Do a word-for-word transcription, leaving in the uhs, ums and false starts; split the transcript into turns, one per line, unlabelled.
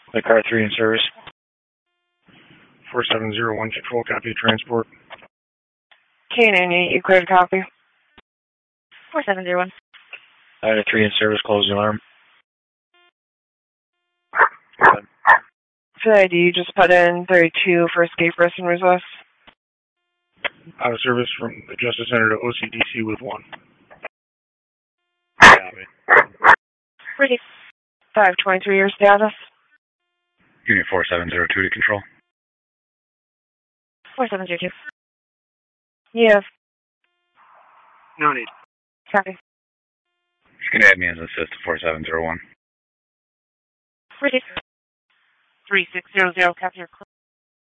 The car three in service. four seven zero one control, copy transport.
K nine eight, you cleared a copy.
four seven zero one.
Item three in service, close the alarm.
For the I D, you just put in thirty-two for escape risk and resist.
Out of service from the Justice Center to O C D C with one. Copy.
Ready.
five twenty-three, your status.
Unit four seven zero two to control.
four seven zero two.
Yes.
No need.
Copy.
You can add me as an assist to four seven zero one.
Ready. three six zero zero, copy your